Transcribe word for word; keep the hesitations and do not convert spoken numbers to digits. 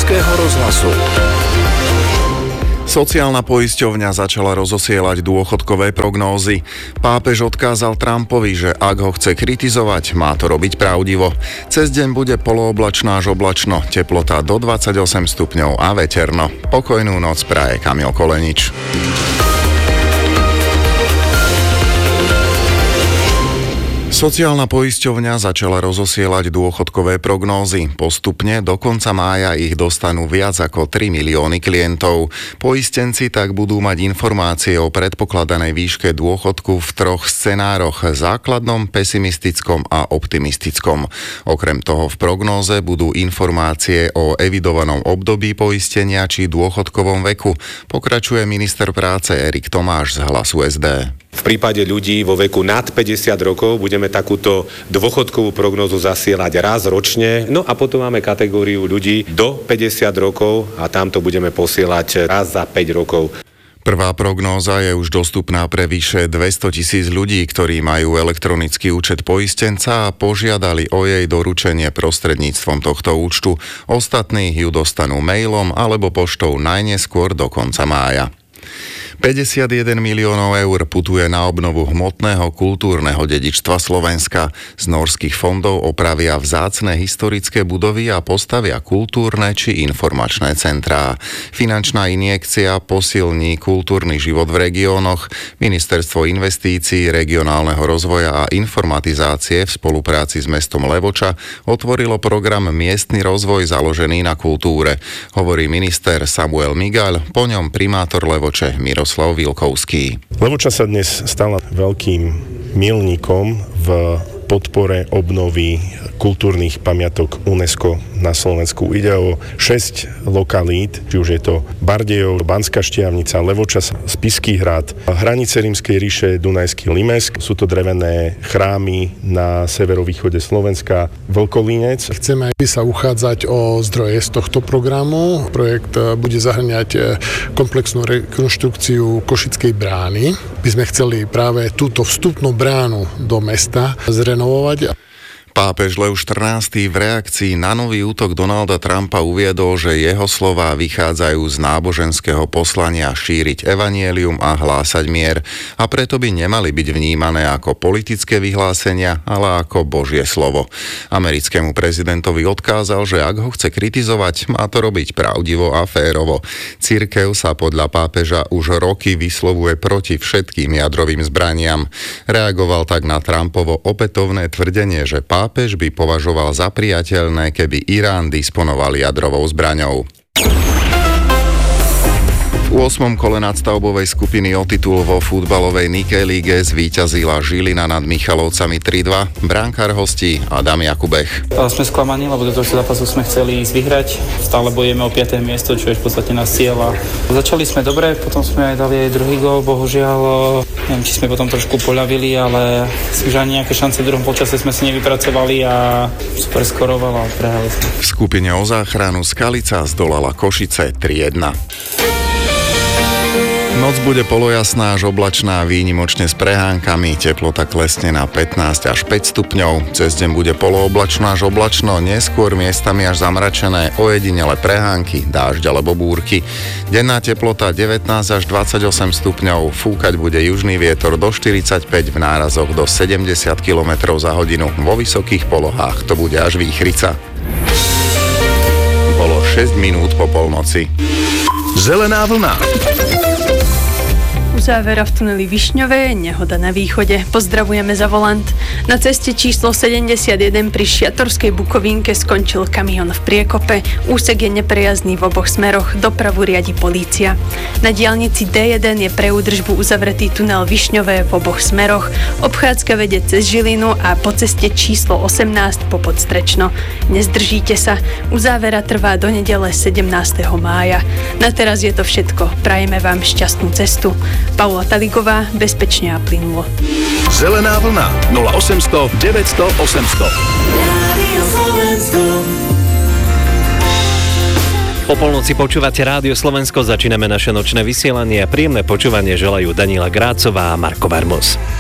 Slovenského rozhlasu. Sociálna poisťovňa začala rozosielať dôchodkové prognózy. Pápež odkázal Trumpovi, že ak ho chce kritizovať, má to robiť pravdivo. Cez deň bude polooblačno až oblačno, teplota do dvadsaťosem stupňov a veterno. Pokojnú noc praje Kamil Kolenič. Sociálna poisťovňa začala rozosielať dôchodkové prognózy. Postupne do konca mája ich dostanú viac ako tri milióny klientov. Poistenci tak budú mať informácie o predpokladanej výške dôchodku v troch scenároch: základnom, pesimistickom a optimistickom. Okrem toho v prognóze budú informácie o evidovanom období poistenia či dôchodkovom veku. Pokračuje minister práce Erik Tomáš z Hlasu es dé. V prípade ľudí vo veku nad päťdesiat rokov budeme takúto dôchodkovú prognózu zasielať raz ročne. No a potom máme kategóriu ľudí do päťdesiat rokov a tamto budeme posielať raz za päť rokov. Prvá prognóza je už dostupná pre vyše dvestotisíc ľudí, ktorí majú elektronický účet poistenca a požiadali o jej doručenie prostredníctvom tohto účtu. Ostatní ju dostanú mailom alebo poštou najneskôr do konca mája. päťdesiatjeden miliónov eur putuje na obnovu hmotného kultúrneho dedičstva Slovenska. Z nórskych fondov opravia vzácne historické budovy a postavia kultúrne či informačné centrá. Finančná injekcia posilní kultúrny život v regiónoch. Ministerstvo investícií, regionálneho rozvoja a informatizácie v spolupráci s mestom Levoča otvorilo program Miestny rozvoj založený na kultúre. Hovorí minister Samuel Migaľ, po ňom primátor Levoče Miroslav Slav Vilkovský. Levoča sa dnes stala veľkým milníkom v podpore obnovy kultúrnych pamiatok UNESCO na Slovensku. Ide o šesť lokalít, či už je to Bardejov, Banská Štiavnica, Levoča, Spišský hrad, hranice Rímskej ríše, Dunajský Limesk. Sú to drevené chrámy na severovýchode Slovenska, Vlkolínec. Chceme aj sa uchádzať o zdroje z tohto programu. Projekt bude zahŕňať komplexnú rekonštrukciu Košickej brány. My sme chceli práve túto vstupnú bránu do mesta zrenovovať. Pápež Lev štrnásty v reakcii na nový útok Donalda Trumpa uviedol, že jeho slová vychádzajú z náboženského poslania šíriť evanjelium a hlásať mier a preto by nemali byť vnímané ako politické vyhlásenia, ale ako Božie slovo. Americkému prezidentovi odkázal, že ak ho chce kritizovať, má to robiť pravdivo a férovo. Cirkev sa podľa pápeža už roky vyslovuje proti všetkým jadrovým zbraniam. Reagoval tak na Trumpovo opätovné tvrdenie, že pápež Pápež by považoval za priateľné, keby Irán disponoval jadrovou zbraňou. V ôsmom kole nadstavbovej skupiny o titul vo futbalovej Nike líge zvíťazila Žilina nad Michalovcami tri dva. Brankár hostí Adam Jakubech. Sme sklamaní, lebo do toho zápasu sme chceli ísť vyhrať. Stále bojujeme o piate miesto, čo je v podstate nás cieľ. Začali sme dobre, potom sme aj dali aj druhý gól. Bohužiaľ, neviem, či sme potom trošku poľavili, ale si už ani nejaké šance v druhom polčase sme si nevypracovali a super skoroval a prehrali sme. V skupine o záchranu Skalica zdolala Košice tri jedna. Noc bude polojasná až oblačná, výnimočne s prehánkami, teplota klesne na pätnásť až päť stupňov. Cez deň bude polooblačno až oblačno, neskôr miestami až zamračené, ojedinele prehánky, dážď alebo búrky. Denná teplota devätnásť až dvadsaťosem stupňov, fúkať bude južný vietor do štyridsaťpäť, v nárazoch do sedemdesiat kilometrov za hodinu, vo vysokých polohách to bude až výchrica. Bolo šesť minút po polnoci. Zelená vlna. Uzávera v tuneli Višňové, nehoda na východe. Pozdravujeme za volant. Na ceste číslo sedemdesiatjeden pri Šiatorskej Bukovínke skončil kamión v priekope. Úsek je neprejazdný v oboch smeroch, dopravu riadi polícia. Na diaľnici dé jeden je pre údržbu uzavretý tunel Višňové v oboch smeroch. Obchádzka vedie cez Žilinu a po ceste číslo osemnásť po Podstrečno. Nezdržíte sa. Uzávera trvá do nedele sedemnásteho mája. Na teraz je to všetko. Prajeme vám šťastnú cestu. Paula Taligová, bezpečne a plynulo. Zelená vlna nula osemsto deväťsto osemsto. Po polnoci počúvate Rádio Slovensko, začíname naše nočné vysielanie a príjemné počúvanie želajú Daniela Grácová a Marko Vermus.